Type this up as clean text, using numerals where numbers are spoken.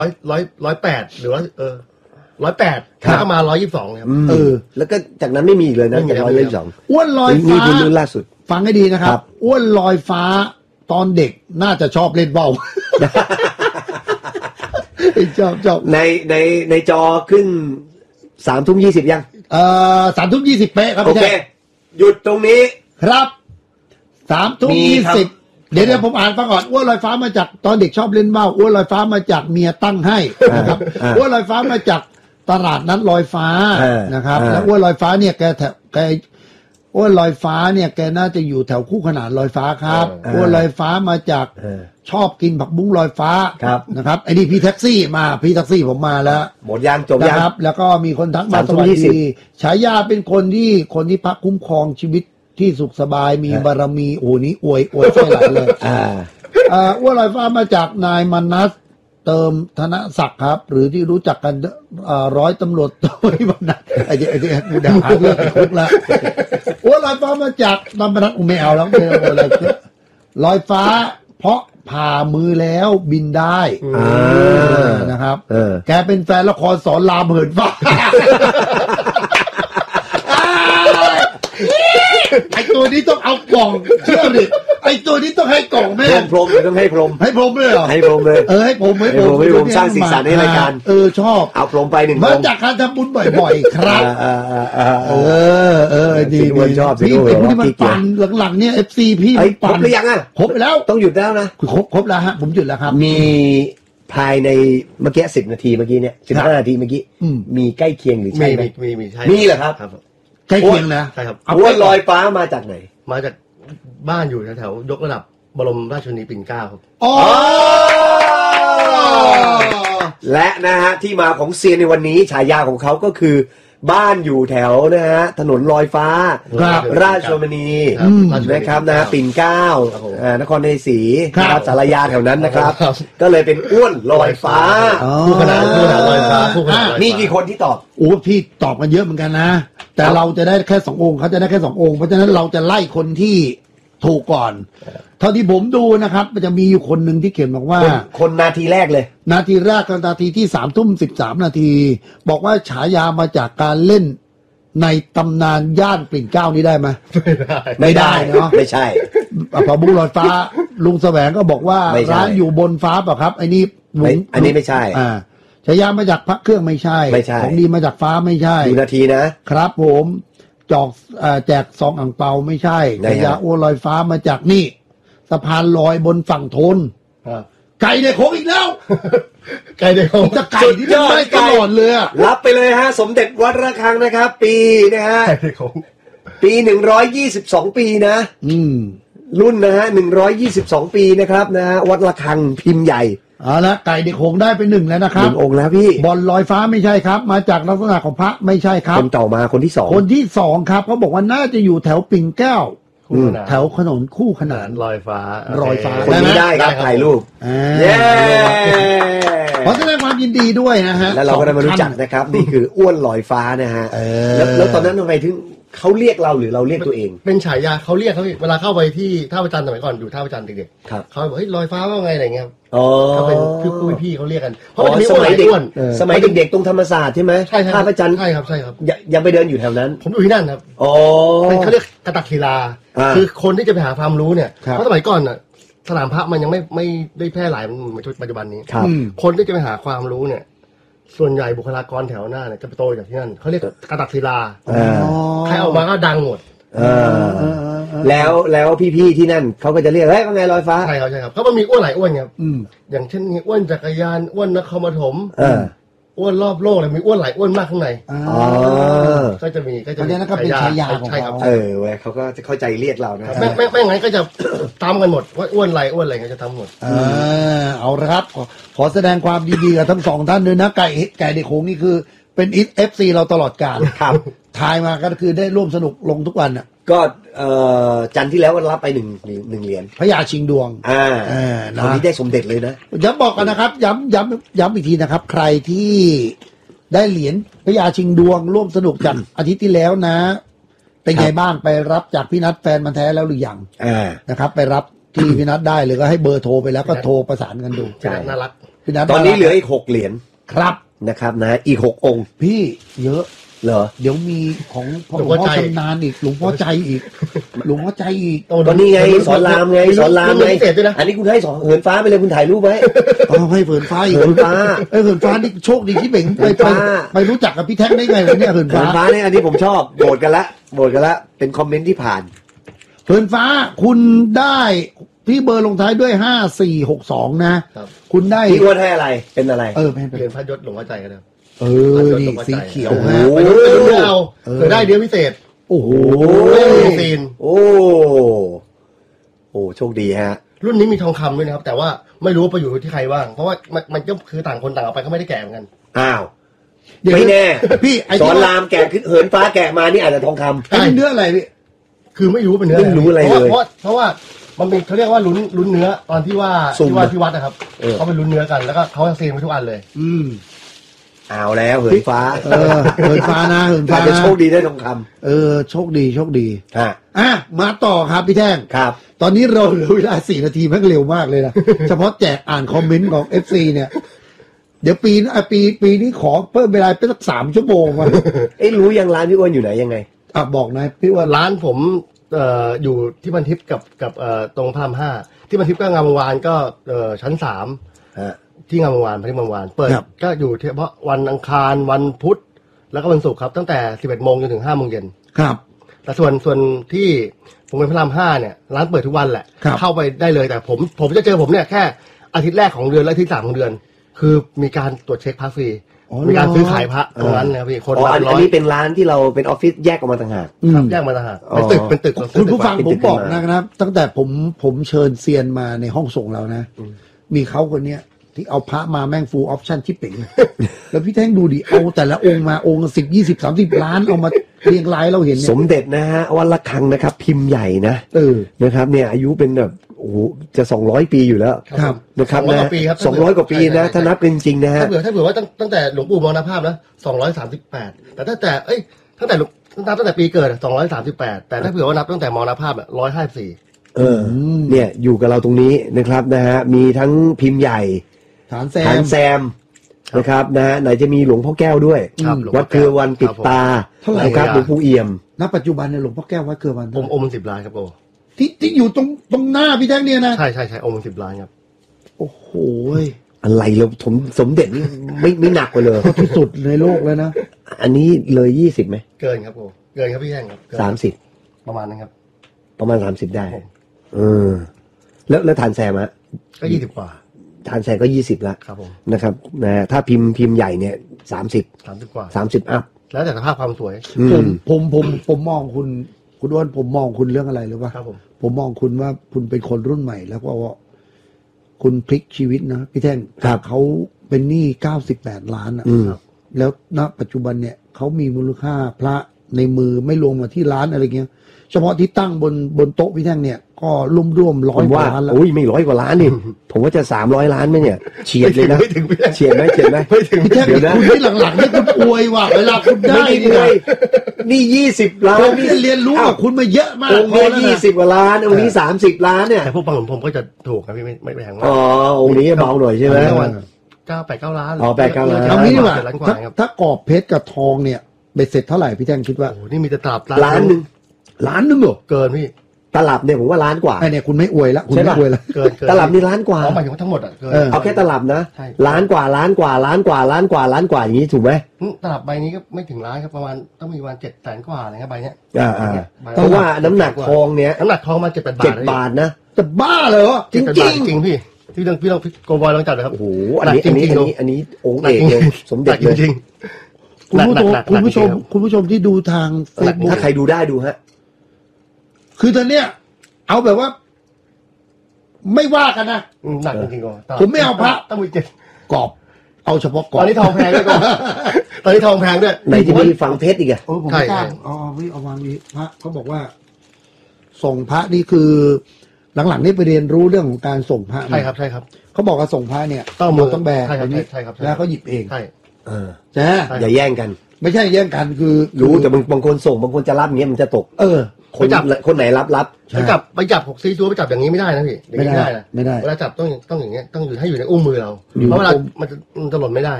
108หรือว่า108แล้วก็มา122ครับแล้วก็จากนั้นไม่มีอีกเลยนะจาก122 อ้วนลอยฟ้านี่คือรุ่นล่าสุดฟังให้ดีนะครับอ้วนลอยฟ้าตอนเด็กน่าจะชอบเล่นเบ้าชอบในจอขึ้น3:20ยัง 3:20เป๊ะครับโอเคหยุดตรงนี้ครับ3:20เดี๋ยวผมอ่านฟังก่อนอ้วนลอยฟ้ามาจากตอนเด็กชอบเล่นเบ้าอ้วนลอยฟ้ามาจากเมียตั้งให้นะครับอ้วนลอยฟ้ามาจากตลาดนัดลอยฟ้านะครับแล้วอ้วนลอยฟ้าเนี่ยแกอ้วนลอยฟ้าเนี่ยแกน่าจะอยู่แถวคู่ขนานลอยฟ้าครับอ้วนลอยฟ้ามาจากชอบกินผักบุ้งลอยฟ้านะครับไอ้นี่พี่แท็กซี่ผมมาแล้วหมดยางจบยังครับแล้วก็มีคนทักมาสวัสดีฉายาเป็นคนที่พระคุ้มครองชีวิตที่สุขสบายมีบารมีโอ้นี้อวยใช่หลายเลยอ้วนลอยฟ้ามาจากนายมนัสเติมธนศักดิ์ครับหรือที่รู้จักกันร้อยตำรวจโทที่มนัสไอ้กูด่าเลิกคุกละอ้วนลอยฟ้ามาจากนายมนัสไม่เอาแล้วไม่เอาอะไรลอยฟ้าเพราะผ่ามือแล้วบินได้นะครับแกเป็นแฟนละครสอนรามเหินฟ้าไอตัวนี้ต้องเอากล่องเชื่อดิไอตัวนี้ต้องให้กล่องแม่พรมต้องให้พรมเลยเหรอให้พรมเลยให้พรมสร้างสีสันในรายการชอบเอาพรมไป1 มาจากการทำบุญบ่อยๆครับดีชอบพี่เป็นผู้ที่มันปั่นหลังๆเนี่ย FC พี่ปั่นหรือยังครบไปแล้วต้องหยุดแล้วนะครบแล้วฮะผมหยุดแล้วครับมีภายในเมื่อกี้10 นาทีเมื่อกี้เนี่ย15 นาทีเมื่อกี้มีใกล้เคียงหรือใช่ไหมมีใช่มีเหรอครับใกล้เคียงนะใช่ครับอ้วนลอยฟ้ามาจากไหนมาจากบ้านอยู่แถวๆยกระดับบรมราชชนนีปิ่นเกล้าครับและนะฮะที่มาของเซียนในวันนี้ฉายาของเขาก็คือบ้านอยู่แถวนะฮะถนนลอยฟ้าราชชนนีนะครับนะปิ่นเกล้านครชัยศรีสารยาแถวนั้นนะครับก็เลยเป็นอ้วนลอยฟ้าคู่ขนานลอยฟ้ามีกี่คนที่ตอบพี่ตอบกันเยอะเหมือนกันนะแต่เราจะได้แค่2 องค์เขาจะได้แค่2 องค์เพราะฉะนั้นเราจะไล่คนที่ถูกก่อนเท่าที่ผมดูนะครับมันจะมีอยู่คนหนึ่งที่เขียนบอกว่าคนนาทีแรกเลยนาทีแรกนาทีที่3:13 นาทีบอกว่าฉายามาจากการเล่นในตำนานย่านปิ่นเกล้านี้ได้ไหมไม่ได้เนาะไม่ใช่พอบุ้งลอยฟ้าลุงแสวงก็บอกว่าร้านอยู่บนฟ้าเปล่าครับอันนี้ไม่ใช่ฉายามาจากพระเครื่องไม่ใช่ของดีมาจากฟ้าไม่ใช่ดูนาทีนะครับผมแจกซองอั่งเปาไม่ใช่ฉายาอ้วนลอยฟ้ามาจากนี่สะพานลอยบนฝั่งทนไก่ในโค้งอีกแล้วไก่ในโค้งจะไก่ที่ไม่ตลอดเลยรับไปเลยฮะสมเด็จวัดระฆังนะครับปีนะฮะปี122 ปีนะรุ่นนะฮะ122 ปีนะครับนะฮะวัดระฆังพิมพ์ใหญ่ละไก่เด็กหงได้ไป1แล้วนะครับ 1 องค์แล้วพี่บอลลอยฟ้าไม่ใช่ครับมาจากลักษณะของพระไม่ใช่ครับคนต่อมาคนที่2 คนที่2ครับเขาบอกว่าน่าจะอยู่แถวปิ่นแก้วแถวถนนคู่ขนานลอยฟ้าคนนี้ได้ครับถ่ายรูปเย้ขอแสดงความยินดีด้วยนะฮะแล้วเราก็ได้มารู้จักนะครับนี่คืออ้วนลอยฟ้านะฮะแล้วตอนนั้นทำไมถึงเขาเรียกเราหรือเราเรียกตัวเองเป็นฉายาเขาเรียกเขาเวลาเข้าไปที่ท่าพระจันทร์สมัยก่อนอยู่ท่าพระจันทร์เด็กๆเขาบอกเฮ้ยลอยฟ้าว่าไงอะไรเงี้ยเขาเป็นพี่เขาเรียกกันเพราะสมัยเด็กตรงธรรมศาสตร์ใช่ไหมท่าพระจันทร์ใช่ครับยังไปเดินอยู่แถวนั้นผมอยู่ที่นั่นครับเป็นเขาเรียกกระตักศิลาคือคนที่จะไปหาความรู้เนี่ยเพราะสมัยก่อนน่ะสนามพระมันยังไม่ได้แพร่หลายเหมือนปัจจุบันนี้คนที่จะไปหาความรู้เนี่ยส่วนใหญ่บุคลากรแถวหน้าเนี่ยจะไปโตจากที่นั่นเขาเรียกกระตักศิลาใครออกมาก็ดังหมดแล้วพี่ๆที่นั่นเขาก็จะเรียกเฮ้ยว่าไงลอยฟ้าใช่ครับเขามีอ้วนหลายอ้วนครับอย่างเช่นอ้วนจักรยานอ้วนนครปฐมอ้วนรอบโลกเลยมีอ้วนหลายอ้วนมากข้างในก็จะมีนั่นก็เป็นฉายาของเขาเว้ยเขาก็จะเข้าใจเรียกเรานะไม่งั้นก็จะตามกันหมดว่าอ้วนอะไรก็จะทำหมดเอาละครับขอแสดงความดีๆกับทั้ง2 ท่านด้วยนะไก่เด็กโขงนี่คือเป็นFC เราตลอดกาลครับทายมาก็คือได้ร่วมสนุกลงทุกวันอ่ะก็จันทร์ที่แล้วก็รับไป1 เหรียญพญาชิงดวงตอนนี้ได้สมเด็จเลยนะย้ำบอกกันนะครับย้ำอีกทีนะครับใครที่ได้เหรียญพญาชิงดวงร่วมสนุกจากอาทิตย์ที่แล้วนะเป็นไงบ้างไปรับจากพี่นัทแฟนมันแท้แล้วหรือยังนะครับไปรับที่พี่นัทได้หรือก็ให้เบอร์โทรไปแล้วก็โทรประสานกันดูน่ารักพี่ตอนนี้เหลืออีก6 เหรียญครับนะครับนะอีก6 องค์พี่เยอะเหรอเดี๋ยวมีของหลวงพ่อชำนาญอีกหลวงพ่อใจอีกหลวงพ่อใจอีกตอนนี้ไงสอนรามไงสอนรามไงอันนี้คุณให้2 เหินฟ้าไปเลยคุณถ่ายรูปไว้ให้เหินฟ้าอีกเหินฟ้าเหินฟ้านี่โชคดีที่เบ่งไปรู้จักกับพี่แท็กได้ไงวะเนี่ยเหินฟ้าเนี่ยอันนี้ผมชอบโหวตกันละเป็นคอมเมนต์ที่ผ่านเหินฟ้าคุณได้ที่เบอร์ลงท้ายด้วย5462นะคุณได้พี่ว่าให้อะไรเป็นอะไรเป็นพระยศหลวงพ่อใจกันครับนี่สีเขียวฮะไปรุ่นเอาเคยได้เดียวพิเศษโอ้โหซีนโอ้โชคดีฮะรุ่นนี้มีทองคำด้วยนะครับแต่ว่าไม่รู้ว่าไปอยู่ที่ใครบ้างเพราะว่ามันก็คือต่างคนต่างเอาไปเขาไม่ได้แกะเหมือนกันอ้าวไม่แน่พี่สอนรามแกะเหินฟ้าแกะมานี่อาจจะทองคำเป็นเนื้ออะไรพี่คือไม่รู้เป็นเนื้อไม่รู้อะไรเลยเพราะว่ามันเป็นเขาเรียกว่าลุ้นเนื้อตอนที่ว่าที่วัดนะครับเขาเป็นลุ้นเนื้อกันแล้วก็เขาซีนไปทุกอันเลยเอาแล้วเหินฟ้าเหินฟ้านะเหินฟ้าจะโชคดีได้ทองคำโชคดีมาต่อครับพี่แท่งครับตอนนี้เราเหลือเวลา4 นาทีแม่งเร็วมากเลยนะเฉพาะแจกอ่านคอมเมนต์ของ FC เนี่ยเดี๋ยวปีนี้ขอเพิ่มเวลาไปสัก3 ชั่วโมงมารู้ยังร้านพี่อ้วนอยู่ไหนยังไงบอกนายพี่ว่าร้านผมอยู่ที่พันทิพย์กับตรงพระราม5ที่พันทิพย์ก็งามวงวานก็ชั้น3ที่งามวงวานพันทิพย์งามวงวานเปิดก็อยู่เฉพาะวันอังคารวันพุธแล้วก็วันศุกร์ครับตั้งแต่ 11 โมงจนถึง 5 โมงเย็นครับแต่ส่วนที่ผมเป็นพระราม5เนี่ยร้านเปิดทุกวันแหละเข้าไปได้เลยแต่ผมจะเจอผมเนี่ยแค่อาทิตย์แรกของเดือนและอาทิตย์ที่3ของเดือนคือมีการตรวจเช็คพระฟรีมีการซื้อขายพระตรงนั้นนะพี่คนอันนี้เป็นร้านที่เราเป็นออฟฟิศแยกออกมาต่างหากแยกมาต่างหากเป็นตึกคุณผู้ฟังผมบอกนะครับตั้งแต่ผมเชิญเซียนมาในห้องส่งเรานะมีเขาคนเนี้ยที่เอาพระมาแม่งฟูลออปชั่นที่เป่งแล้วพี่แท่งดูดิเอาแต่ละองค์มาองค์10 20 30 ล้านเอามาเรียงรายเราเห็นสมเด็จนะฮะวัดระฆังนะครับพิมพ์ใหญ่นะนะครับเนี่ยอายุเป็นแบบโอ้โหจะ200 ปีอยู่แล้วนะครับนะ200 กว่าปีนะถ้านับจริงๆนะฮะถ้าเผื่อว่าตั้งแต่หลวงปู่มรณภาพนะ238แต่ตั้งแต่ปีเกิด238แต่ถ้าเผื่อว่านับตั้งแต่มรณภาพ154 เนี่ยอยู่กับเราตรงนี้นะครับนะฮะมีทั้งพิมพ์ใหญ่ฐานแซมนะครับนะฮะไหนจะมีหลวงพ่อแก้วด้วยวัดเครือวันปิดตานะครับหลวงปู่เอี่ยมณปัจจุบันเนี่ยหลวงพ่อแก้ววัดเครือวันองค์10 ล้านครับโอ้ที่อยู่ตรงหน้าพี่แท่งเนี่ยนะใช่องค์10 ล้านครับโอ้โหอะไรเราสมเด็จนี่ไม่หนักกว่าเลยที่สุดในโลกแล้วนะอันนี้เลย20ไหมเกินครับโอ้เกินครับพี่แท่งครับ 30 ประมาณนั้นครับประมาณ30ได้แล้วฐานแซมฮะก็20 กว่าฐานแซมก็20แล้วครับผมนะครับนะถ้าพิมพ์ใหญ่เนี่ย30 กว่า 30อัพแล้วแต่สภาพความสวยผมมองคุณอ้วนผมมองคุณเรื่องอะไรหรือเปล่าผมมองคุณว่าคุณเป็นคนรุ่นใหม่แล้วก็คุณพลิกชีวิตนะพี่แท่งเขาเป็นหนี้98 ล้านอ่ะแล้วณปัจจุบันเนี่ยเขามีมูลค่าพระในมือไม่รวมมาที่ร้านอะไรเงี้ยเฉพาะที่ตั้งบนโต๊ะพี่แท่งเนี่ยก็ร่วม100 กว่าล้านแล้วโอ้ยไม่100 กว่าล้านนี่ผมว่าจะ300 ล้านไหมเนี่ยเฉียดเลยนะเฉียดไหมพี่แท่งคุณที่หลังๆนี่คุณอวยว่ะเวลาคุณได้นี่20 ล้านนี่เรียนรู้กับคุณมาเยอะมากองค์นี้20 กว่าล้านองค์นี้30 ล้านเนี่ยแต่พวกบางผมก็จะถูกครับพี่ไม่แพงมากองค์นี้เบาหน่อยใช่ไหม 8-9 ล้าน 8-9 ล้านเอางี้ดีกว่าถ้ากอบเพชรกับทองเนี่ยเบ็ดเสร็จเท่าไหร่พี่แท่งคิดว่าโอ้นี่มีแต่ตลับล้านนึงเหรอเกินพี่ตลับเนี่ยผมว่าล้านกว่าไอ้เนี่ยคุณไม่อวยแล้วคุณไม่อวยแล้วเกินตลับนี่ล้านกว่าหมายถึงว่าทั้งหมดอ่ะเอาแค่ตลับนะล้านกว่าอย่างนี้ถูกไหมตลับใบนี้ก็ไม่ถึงล้านครับประมาณต้องมีประมาณ700,000 กว่าอะไรครับใบเนี้ยเพราะว่าน้ำหนักทองเนี้ยน้ำหนักทองมา7 บาทนะจะบ้าเลยเหรอจริงพี่พี่ต้องโกบอยลองจัดเลยครับโอ้โหอันนี้องค์เอกเลยสมเด็จเลยจริงคุณผู้ชมที่ดูทาง Facebook ถ้าใครดูได้ดูฮะคือตอนเนี้ยเอาแบบว่าไม่ว่ากันนะหนักจริงๆผมไม่เอาพระต้องมีกรอบเอาเฉพาะกรอบตอนนี้ทองแพงด้วยตอนนี้ทองแพงด้วยไหนจะมีฝังเพชรอีกอ่ะใช่เอาวางนี้พระเขาบอกว่าส่งพระนี่คือหลังๆนี่ไปเรียนรู้เรื่องของการส่งพระใช่ครับเขาบอกว่าส่งพระเนี่ยต้องแบกใช่ครับแล้วเขาหยิบเองใช่ใช่อย่าแย่งกันไม่ใช่แย่งกันคือรู้แต่บางคนส่งบางคนจะรับเงี้ยมันจะตกคนไหนรับไปจับ6 4ตัวไปจับอย่างนี้ไม่ได้นะพี่ไม่ได้นะเวลาจับต้องอย่างเงี้ยต้องอยู่ให้อยู่ในอุ้มมือเราเพราะเวลามันจะหล่นไม่ได้